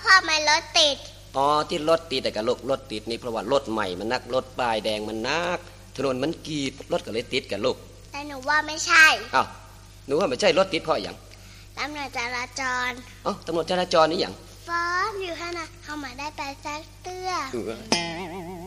พ่อไม่รถติดอ๋อที่รถติดแต่กับรถติดนี่เพราะว่ารถใหม่มันนักรถป้ายแดงมันนักถนนมันกีดรถก็เลยติดกับลูกแต่หนูว่าไม่ใช่อ้าวหนูว่าไม่ใช่รถติดเพราะอย่างตำรวจจราจรอ๋อตำรวจจราจรนี่อย่างฟ้อนอยู่ขนาดเขามาได้ไปซักเตื้อ